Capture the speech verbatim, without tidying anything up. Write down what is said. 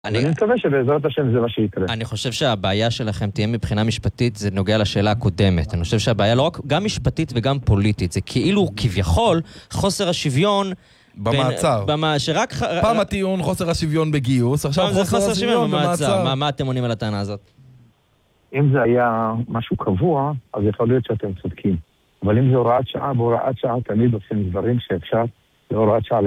אני מקווה שבעזרת השם זה מה שיקרה. אני חושב שהבעיה שלכם תהיה מבחינה משפטית, זה נוגע לשאלה הקודמת. אני חושב שהבעיה לא רק גם משפטית וגם פוליטית. זה כאילו כביכול חוסר השוויון במעצר. שרק... פעם הטיעון חוסר השוויון בגיוס, עכשיו חוסר השוויון במעצר. מה אתם עונים על הטענה הזאת? אם זה היה משהו קבוע, אז יכול להיות שאתם צודקים. אבל אם זה הוראת שעה, בהוראת שעה תמיד עושים דברים שאפשר להוראת שעה